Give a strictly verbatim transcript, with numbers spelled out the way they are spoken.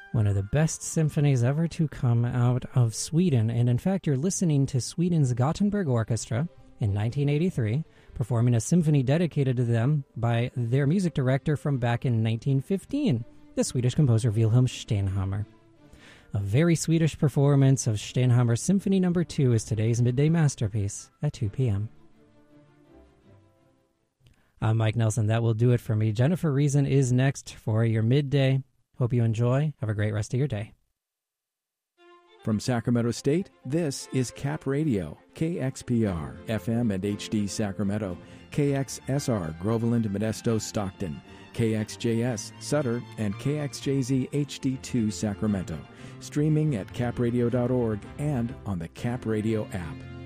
One of the best symphonies ever to come out of Sweden, and in fact you're listening to Sweden's Gothenburg Orchestra in nineteen eighty-three, performing a symphony dedicated to them by their music director from back in nineteen fifteen, the Swedish composer Wilhelm Stenhammar. A very Swedish performance of Stenhammar's Symphony Number two is today's midday masterpiece at two p.m. I'm Mike Nelson. That will do it for me. Jennifer Reason is next for your midday. Hope you enjoy. Have a great rest of your day. From Sacramento State, this is Cap Radio, K X P R, F M and H D Sacramento, K X S R, Groveland, Modesto, Stockton, K X J S, Sutter, and K X J Z H D two Sacramento. Streaming at cap radio dot org and on the Cap Radio app.